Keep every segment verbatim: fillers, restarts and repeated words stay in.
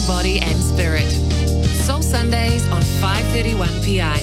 mind, body and spirit. Soul Sundays on five thirty-one P I.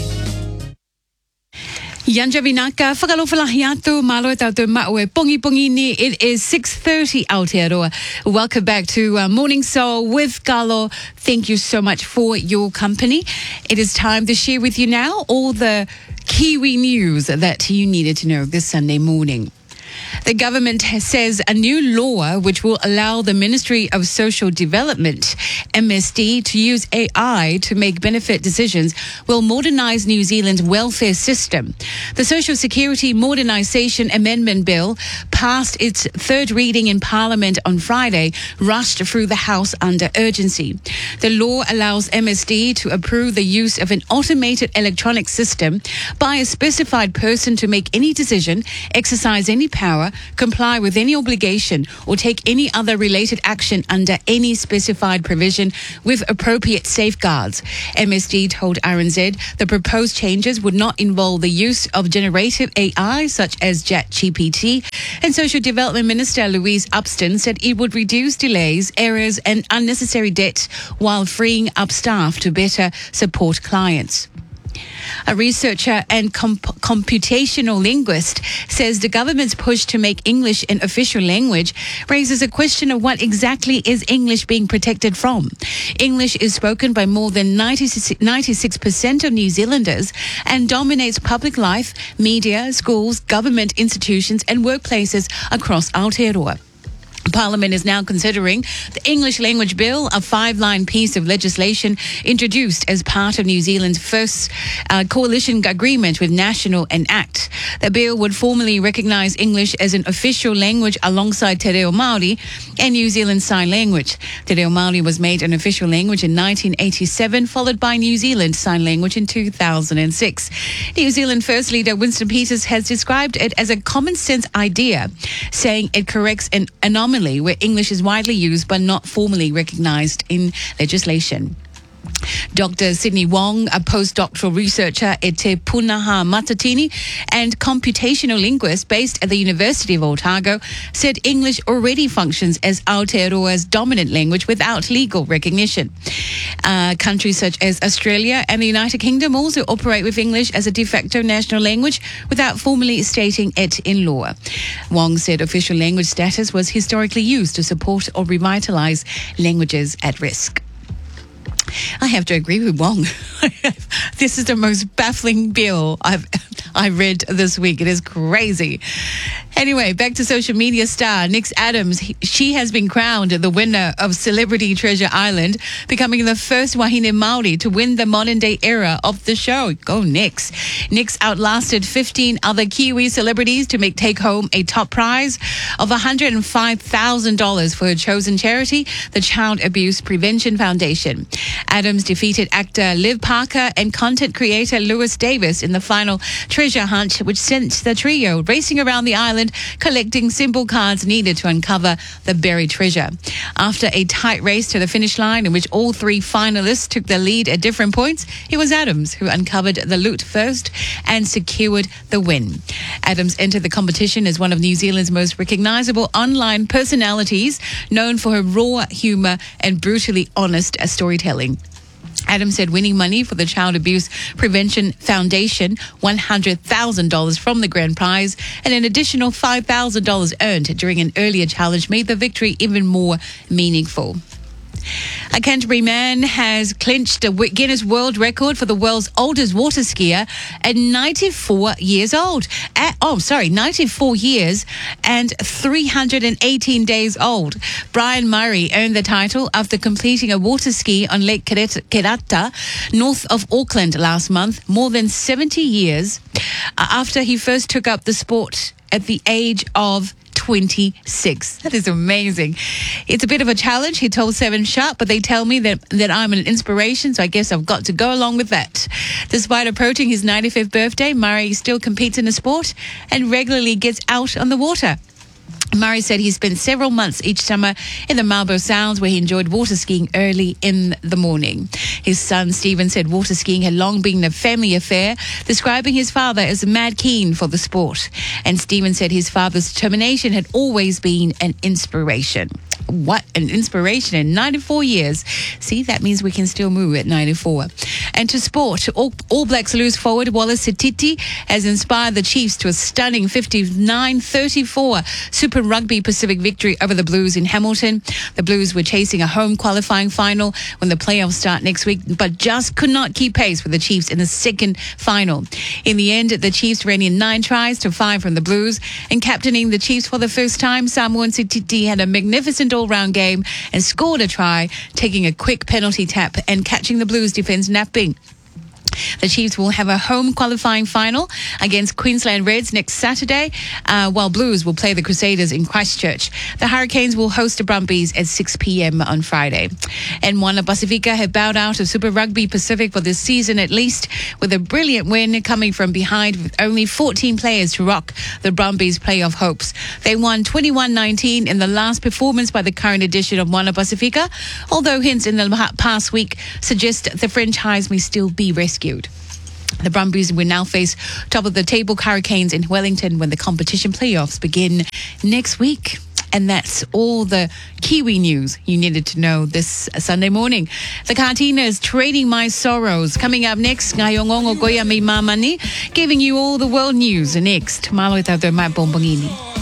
Yanja Vinaka, whakalofalahiatu, malo tautu maue, pongi pongi ni. It is six thirty Aotearoa. Welcome back to uh, Morning Soul with Carlo. Thank you so much for your company. It is time to share with you now all the Kiwi news that you needed to know this Sunday morning. The government says a new law which will allow the Ministry of Social Development, M S D, to use A I to make benefit decisions will modernise New Zealand's welfare system. The Social Security Modernisation Amendment Bill passed its third reading in Parliament on Friday, rushed through the House under urgency. The law allows M S D to approve the use of an automated electronic system by a specified person to make any decision, exercise any power, comply with any obligation, or take any other related action under any specified provision with appropriate safeguards. M S D told R N Z the proposed changes would not involve the use of generative A I such as ChatGPT, and Social Development Minister Louise Upston said it would reduce delays, errors and unnecessary debt while freeing up staff to better support clients. A researcher and comp- computational linguist says the government's push to make English an official language raises a question of what exactly is English being protected from. English is spoken by more than ninety-six percent of New Zealanders and dominates public life, media, schools, government institutions and workplaces across Aotearoa. Parliament is now considering the English Language Bill, a five-line piece of legislation introduced as part of New Zealand's first uh, coalition agreement with National and ACT. The bill would formally recognise English as an official language alongside Te Reo Māori and New Zealand Sign Language. Te Reo Māori was made an official language in nineteen eighty-seven, followed by New Zealand Sign Language in two thousand six. New Zealand First Leader Winston Peters has described it as a common-sense idea, saying it corrects an anomaly where English is widely used but not formally recognised in legislation. Doctor Sydney Wong, a postdoctoral researcher at Te Punaha Matatini and computational linguist based at the University of Otago, said English already functions as Aotearoa's dominant language without legal recognition. Uh, countries such as Australia and the United Kingdom also operate with English as a de facto national language without formally stating it in law. Wong said official language status was historically used to support or revitalise languages at risk. I have to agree with Wong. This is the most baffling bill I've I read this week. It is crazy. Anyway, back to social media star Nix Adams. He, she has been crowned the winner of Celebrity Treasure Island, becoming the first Wahine Māori to win the modern day era of the show. Go Nix. Nix outlasted fifteen other Kiwi celebrities to make take home a top prize of one hundred five thousand dollars for her chosen charity, the Child Abuse Prevention Foundation. Adams defeated actor Liv Parker and content creator Lewis Davis in the final treasure hunt, which sent the trio racing around the island collecting symbol cards needed to uncover the buried treasure. After a tight race to the finish line in which all three finalists took the lead at different points, it was Adams who uncovered the loot first and secured the win. Adams entered the competition as one of New Zealand's most recognisable online personalities, known for her raw humour and brutally honest storytelling. Adams said winning money for the Child Abuse Prevention Foundation, one hundred thousand dollars from the grand prize, and an additional five thousand dollars earned during an earlier challenge made the victory even more meaningful. A Canterbury man has clinched a Guinness World Record for the world's oldest water skier at ninety-four years old. At, oh, sorry, ninety-four years and three hundred eighteen days old. Brian Murray earned the title after completing a water ski on Lake Kerata, north of Auckland last month, more than seventy years after he first took up the sport at the age of twenty-six. That is amazing. It's a bit of a challenge, he told Seven Sharp, but they tell me that, that I'm an inspiration, so I guess I've got to go along with that. Despite approaching his ninety-fifth birthday, Murray still competes in the sport and regularly gets out on the water. Murray said he spent several months each summer in the Marlborough Sounds, where he enjoyed water skiing early in the morning. His son Stephen said water skiing had long been a family affair, describing his father as mad keen for the sport. And Stephen said his father's determination had always been an inspiration. What an inspiration in ninety-four years. See, that means we can still move at ninety-four. And to sport, All, All Blacks loose forward Wallace Sititi has inspired the Chiefs to a stunning fifty-nine thirty-four Super Rugby Pacific victory over the Blues in Hamilton. The Blues were chasing a home qualifying final when the playoffs start next week, but just could not keep pace with the Chiefs in the second final. In the end, the Chiefs ran in nine tries to five from the Blues, and captaining the Chiefs for the first time, Samoan Sititi had a magnificent all-round game and scored a try, taking a quick penalty tap and catching the Blues defence napping. The Chiefs will have a home qualifying final against Queensland Reds next Saturday, uh, while Blues will play the Crusaders in Christchurch. The Hurricanes will host the Brumbies at six p.m. on Friday. And Moana Pasifika have bowed out of Super Rugby Pacific for this season at least, with a brilliant win coming from behind with only fourteen players to rock the Brumbies' playoff hopes. They won twenty-one nineteen in the last performance by the current edition of Moana Pasifika, although hints in the past week suggest the franchise may still be rescued. The Brumbies will now face top of the table Hurricanes in Wellington when the competition playoffs begin next week. And that's all the Kiwi news you needed to know this Sunday morning. The Katina is Trading My Sorrows. Coming up next, Ngayongongo Goya Mi Mamani, giving you all the world news. Next, Malo Tau Te Mai Bombangini.